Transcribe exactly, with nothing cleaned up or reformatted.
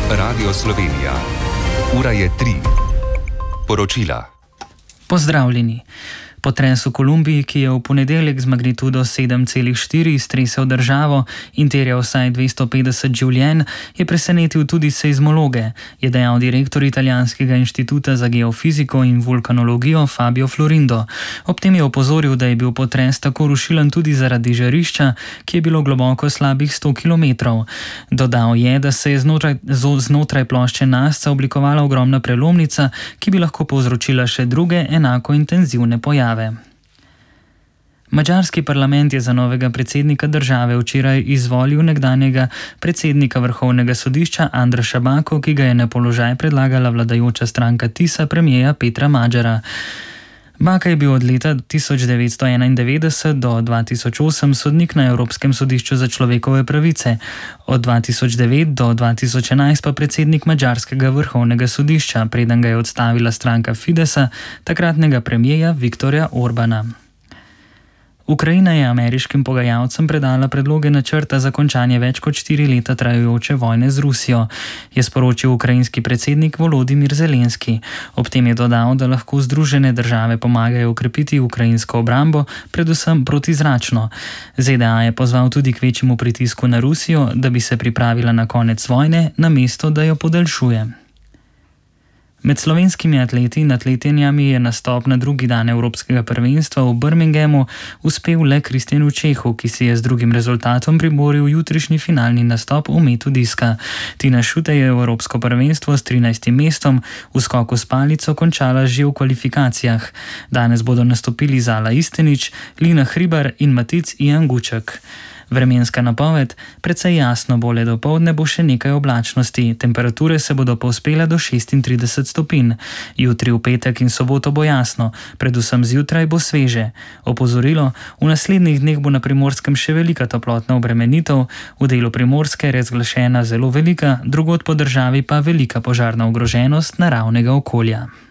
Radio Slovenija. Ura je tri. Poročila. Pozdravljeni. Potres v Kolumbiji, ki je v ponedeljek z magnitudo sedem celih štiri stresel državo in terjal vsaj dvesto petdeset življenj, je presenetil tudi seizmologe, je dejal direktor Italijanskega inštituta za geofiziko in vulkanologijo Fabio Florindo. Ob tem je opozoril, da je bil potres tako rušilen tudi zaradi žarišča, ki je bilo globoko slabih sto kilometrov. Dodal je, da se je znotraj, znotraj plošče Nasca oblikovala ogromna prelomnica, ki bi lahko povzročila še druge enako intenzivne pojave. Madžarski parlament je za novega predsednika države včeraj izvolil nekdanjega predsednika Vrhovnega sodišča Andraša Bako, ki ga je na položaj predlagala vladajoča stranka Tisa premierja Petra Madžara. Baka je bil od leta tisoč devetsto enaindevetdeset do dva tisoč osem sodnik na Evropskem sodišču za človekove pravice, od dva tisoč devet do dva tisoč enajst pa predsednik madžarskega Vrhovnega sodišča, preden ga je odstavila stranka Fidesa, takratnega premierja Viktorja Orbana. Ukrajina je ameriškim pogajalcem predala predloge načrta za končanje več kot štiri leta trajajoče vojne z Rusijo, je sporočil ukrajinski predsednik Volodimir Zelenski. Ob tem je dodal, da lahko Združene države pomagajo okrepiti ukrajinsko obrambo, predvsem protizračno. Z D A je pozval tudi k večjemu pritisku na Rusijo, da bi se pripravila na konec vojne, namesto da jo podaljšuje. Med slovenskimi atleti in atletinjami je nastop na drugi dan Evropskega prvenstva v Birminghamu uspel le Kristjanu Čehu, ki si je z drugim rezultatom priboril jutrišnji finalni nastop v metu diska. Tina Šutej je v Evropsko prvenstvo s trinajstim mestom v skoku s palico končala že v kvalifikacijah. Danes bodo nastopili Zala Istenič, Lina Hribar in Matic Ianguček. Vremenska napoved: precej jasno, bolje dopoldne bo še nekaj oblačnosti, temperature se bodo povzpele do šestintrideset stopinj. Jutri v petek in soboto bo jasno, predvsem zjutraj bo sveže. Opozorilo: v naslednjih dneh bo na Primorskem še velika toplotna obremenitev, v delu Primorske je razglašena zelo velika, drugod po državi pa velika požarna ogroženost naravnega okolja.